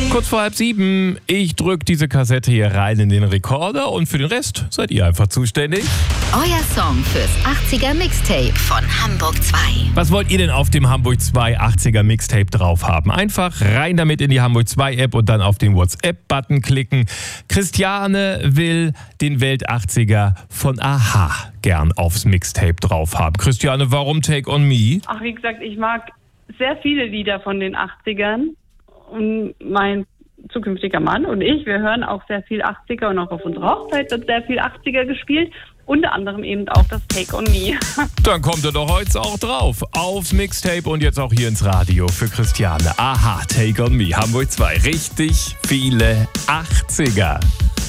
Kurz vor 6:30. Ich drücke diese Kassette hier rein in den Rekorder und für den Rest seid ihr einfach zuständig. Euer Song fürs 80er Mixtape von Hamburg 2. Was wollt ihr denn auf dem Hamburg 2 80er Mixtape drauf haben? Einfach rein damit in die Hamburg 2 App und dann auf den WhatsApp-Button klicken. Christiane will den Welt 80er von Aha gern aufs Mixtape drauf haben. Christiane, warum Take on Me? Ach, wie gesagt, ich mag sehr viele Lieder von den 80ern. Und mein zukünftiger Mann und ich, wir hören auch sehr viel 80er und auch auf unserer Hochzeit wird sehr viel 80er gespielt. Unter anderem eben auch das Take on Me. Dann kommt er doch heute auch drauf. Aufs Mixtape und jetzt auch hier ins Radio für Christiane. Aha, Take on Me, Hamburg 2. Richtig viele 80er.